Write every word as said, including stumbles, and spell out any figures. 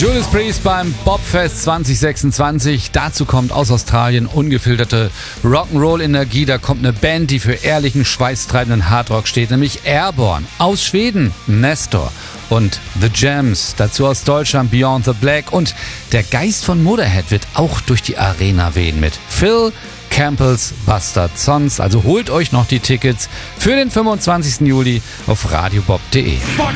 Judas Priest beim Bobfest zwanzig sechsundzwanzig. Dazu kommt aus Australien ungefilterte Rock'n'Roll-Energie. Da kommt eine Band, die für ehrlichen, schweißtreibenden Hardrock steht, nämlich Airborne. Aus Schweden Nestor und The Jams. Dazu aus Deutschland Beyond the Black. Und der Geist von Motorhead wird auch durch die Arena wehen mit Phil Campbells Bastard Sons. Also holt euch noch die Tickets für den fünfundzwanzigsten Juli auf radiobob punkt de.